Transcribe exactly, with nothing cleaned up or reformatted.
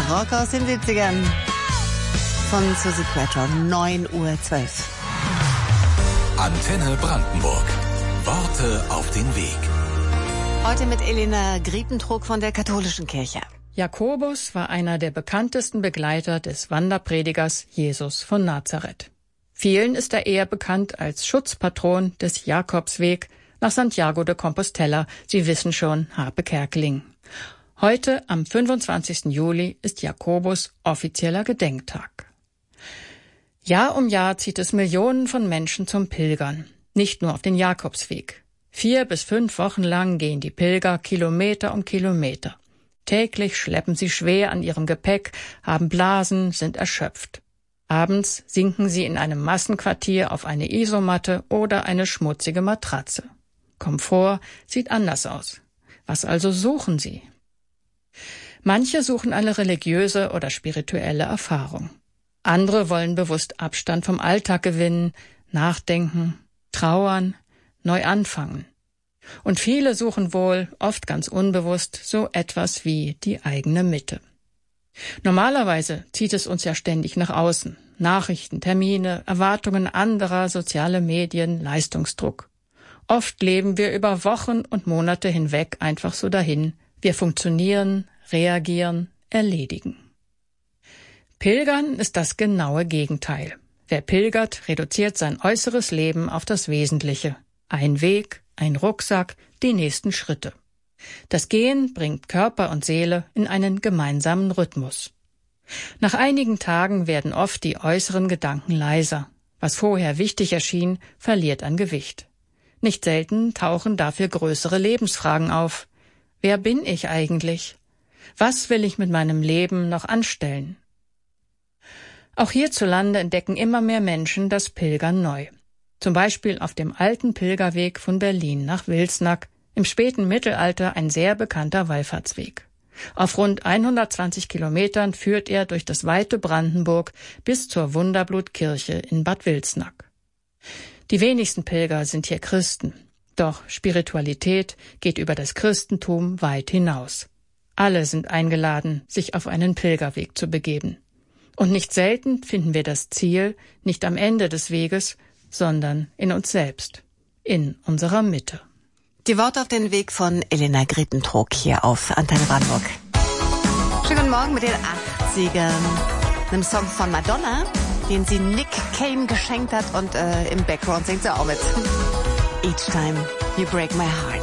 Rock aus den siebzigern von Suzi Quatro, neun Uhr zwölf. Antenne Brandenburg. Worte auf den Weg. Heute mit Elena Griepentrog von der Katholischen Kirche. Jakobus war einer der bekanntesten Begleiter des Wanderpredigers Jesus von Nazareth. Vielen ist er eher bekannt als Schutzpatron des Jakobsweg nach Santiago de Compostela. Sie wissen schon, Harpe Kerkeling. Heute, am fünfundzwanzigsten Juli, ist Jakobus offizieller Gedenktag. Jahr um Jahr zieht es Millionen von Menschen zum Pilgern, nicht nur auf den Jakobsweg. Vier bis fünf Wochen lang gehen die Pilger Kilometer um Kilometer. Täglich schleppen sie schwer an ihrem Gepäck, haben Blasen, sind erschöpft. Abends sinken sie in einem Massenquartier auf eine Isomatte oder eine schmutzige Matratze. Komfort sieht anders aus. Was also suchen sie? Manche suchen eine religiöse oder spirituelle Erfahrung. Andere wollen bewusst Abstand vom Alltag gewinnen, nachdenken, trauern, neu anfangen. Und viele suchen wohl, oft ganz unbewusst, so etwas wie die eigene Mitte. Normalerweise zieht es uns ja ständig nach außen. Nachrichten, Termine, Erwartungen anderer, soziale Medien, Leistungsdruck. Oft leben wir über Wochen und Monate hinweg einfach so dahin. Wir funktionieren, reagieren, erledigen. Pilgern ist das genaue Gegenteil. Wer pilgert, reduziert sein äußeres Leben auf das Wesentliche. Ein Weg, ein Rucksack, die nächsten Schritte. Das Gehen bringt Körper und Seele in einen gemeinsamen Rhythmus. Nach einigen Tagen werden oft die äußeren Gedanken leiser. Was vorher wichtig erschien, verliert an Gewicht. Nicht selten tauchen dafür größere Lebensfragen auf. Wer bin ich eigentlich? Was will ich mit meinem Leben noch anstellen? Auch hierzulande entdecken immer mehr Menschen das Pilgern neu. Zum Beispiel auf dem alten Pilgerweg von Berlin nach Wilsnack, im späten Mittelalter ein sehr bekannter Wallfahrtsweg. Auf rund hundertzwanzig Kilometern führt er durch das weite Brandenburg bis zur Wunderblutkirche in Bad Wilsnack. Die wenigsten Pilger sind hier Christen, doch Spiritualität geht über das Christentum weit hinaus. Alle sind eingeladen, sich auf einen Pilgerweg zu begeben. Und nicht selten finden wir das Ziel nicht am Ende des Weges, sondern in uns selbst, in unserer Mitte. Die Worte auf den Weg von Elena Griepentrog hier auf Antenne Brandenburg. Schönen guten Morgen mit den achtzigern. Einem Song von Madonna, den sie Nick Cave geschenkt hat und äh, im Background singt sie auch mit. Each time you break my heart.